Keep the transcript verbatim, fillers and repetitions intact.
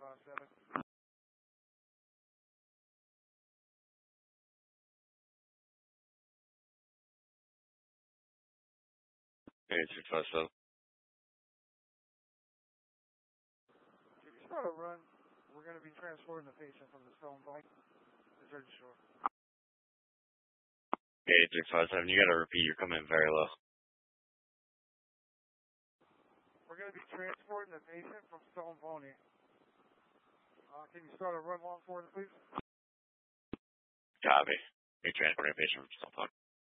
five seven. eight six five seven. Can you start a run? We're going to be transporting the patient from the Stone Point to Jersey Shore. eight six five seven, you gotta repeat, you're coming in very low. We're going to be transporting the patient from Stone Pony. Uh, can you start a run long for us, please? Copy. You're transporting a patient from Stone Point.